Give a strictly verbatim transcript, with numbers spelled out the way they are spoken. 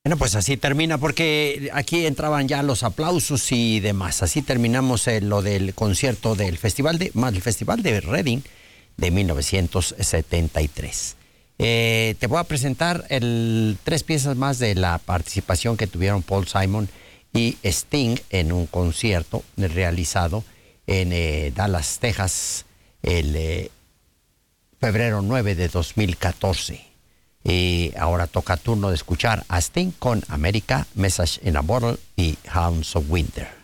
Bueno, pues así termina, porque aquí entraban ya los aplausos y demás. Así terminamos eh, lo del concierto del festival de, más el festival de Reading de mil novecientos setenta y tres. Eh, te voy a presentar el, tres piezas más de la participación que tuvieron Paul Simon y Sting en un concierto realizado en eh, Dallas, Texas, el eh, febrero nueve de dos mil catorce. Y ahora toca turno de escuchar a Sting con America, Message in a Bottle y Hounds of Winter.